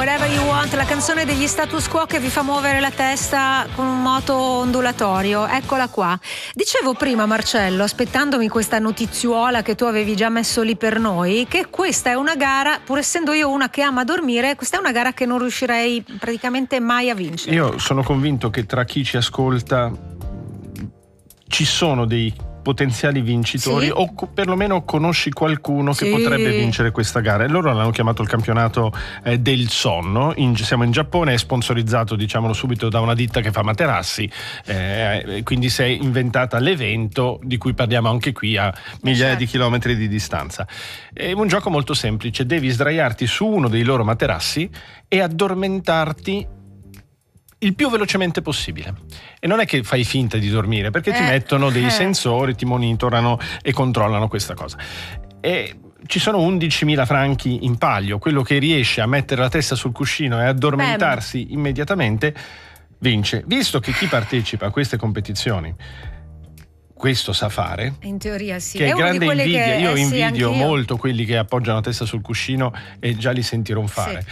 Whatever You Want, la canzone degli Status Quo che vi fa muovere la testa con un moto ondulatorio. Eccola qua. Dicevo prima, Marcello, aspettandomi questa notiziuola che tu avevi già messo lì per noi, che questa è una gara, pur essendo io una che ama dormire, questa è una gara che non riuscirei praticamente mai a vincere. Io sono convinto che tra chi ci ascolta ci sono dei potenziali vincitori, o perlomeno conosci qualcuno che potrebbe vincere questa gara. E loro l'hanno chiamato il campionato del sonno. Siamo in Giappone, è sponsorizzato, diciamolo subito, da una ditta che fa materassi, quindi si è inventata l'evento di cui parliamo anche qui a migliaia di chilometri di distanza. È un gioco molto semplice: devi sdraiarti su uno dei loro materassi e addormentarti il più velocemente possibile. E non è che fai finta di dormire, perché ti mettono dei sensori, ti monitorano e controllano questa cosa. E ci sono 11.000 franchi in palio. Quello che riesce a mettere la testa sul cuscino e addormentarsi immediatamente vince. Visto che chi partecipa a queste competizioni questo sa fare, in teoria sì, che è grande invidia. Io invidio anch'io molto quelli che appoggiano la testa sul cuscino e già li sentirò fare.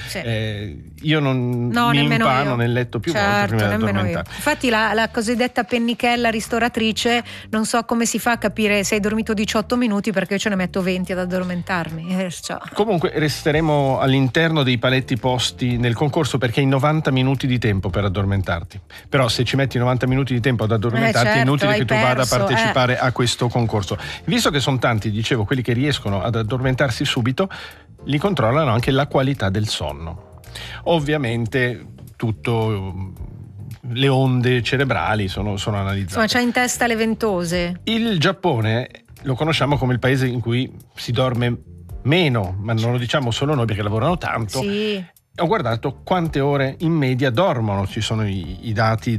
Io non mi impano nel letto più volte prima di addormentare. Infatti la cosiddetta pennichella ristoratrice, non so come si fa a capire se hai dormito 18 minuti, perché io ce ne metto 20 ad addormentarmi. Comunque resteremo all'interno dei paletti posti nel concorso, perché hai 90 minuti di tempo per addormentarti. Però se ci metti 90 minuti di tempo ad addormentarti è inutile che tu vada a partecipare a questo concorso. Visto che sono tanti, dicevo, quelli che riescono ad addormentarsi subito, li controllano anche la qualità del sonno. Ovviamente tutto, le onde cerebrali sono analizzate. Insomma, c'ha in testa le ventose. Il Giappone lo conosciamo come il paese in cui si dorme meno, ma non lo diciamo solo noi perché lavorano tanto. Ho guardato quante ore in media dormono, ci sono i dati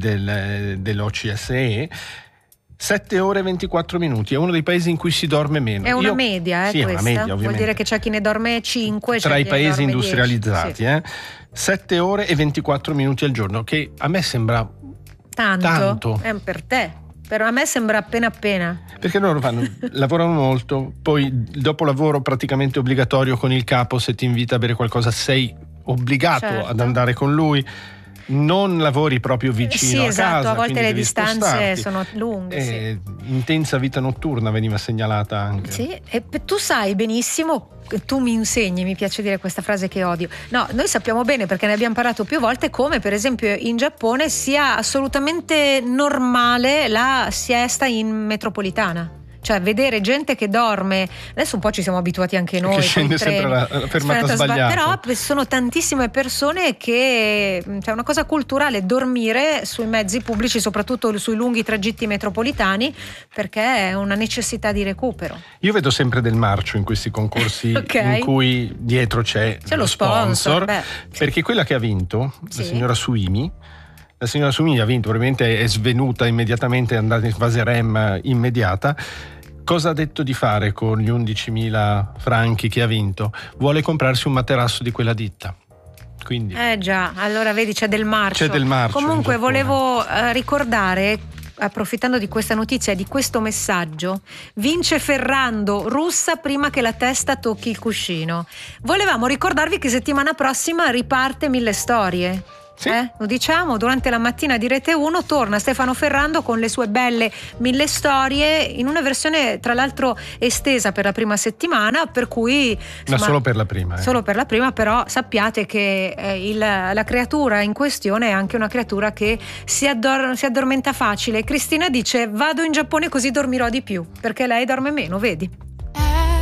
dell'OCSE. 7 ore e 24 minuti, è uno dei paesi in cui si dorme meno. È una media, sì, questa? È una media, ovviamente. Vuol dire che c'è chi ne dorme 5, tra i paesi industrializzati. 10. 7 ore e 24 minuti al giorno, che a me sembra tanto. Per te. Però a me sembra appena. Perché loro lavorano molto, poi dopo lavoro praticamente obbligatorio con il capo, se ti invita a bere qualcosa sei obbligato ad andare con lui. Non lavori proprio vicino a casa, a volte le distanze spostarti. sono lunghe. Intensa vita notturna veniva segnalata anche. E tu sai benissimo, tu mi insegni, mi piace dire questa frase che odio. No, noi sappiamo bene, perché ne abbiamo parlato più volte, come per esempio in Giappone sia assolutamente normale la siesta in metropolitana. Cioè vedere gente che dorme, adesso un po' ci siamo abituati anche noi, che scende sempre la fermata sbagliata, però sono tantissime persone che c'è una cosa culturale, dormire sui mezzi pubblici, soprattutto sui lunghi tragitti metropolitani, perché è una necessità di recupero. Io vedo sempre del marcio in questi concorsi in cui dietro c'è lo sponsor. Perché quella che ha vinto, la signora Suimi, ha vinto, probabilmente è svenuta immediatamente, è andata in fase REM immediata. Cosa ha detto di fare con gli 11.000 franchi che ha vinto? Vuole comprarsi un materasso di quella ditta. Quindi già, allora vedi, c'è del marcio. Comunque volevo ricordare, approfittando di questa notizia e di questo messaggio, vince Ferrando, russa prima che la testa tocchi il cuscino. Volevamo ricordarvi che settimana prossima riparte Mille Storie. Lo diciamo, durante la mattina di Rete 1 torna Stefano Ferrando con le sue belle 1000 storie, in una versione tra l'altro estesa per la prima settimana, per cui ma solo per la prima. Solo per la prima, però sappiate che la creatura in questione è anche una creatura che si addormenta facile. Cristina dice: vado in Giappone così dormirò di più, perché lei dorme meno, vedi?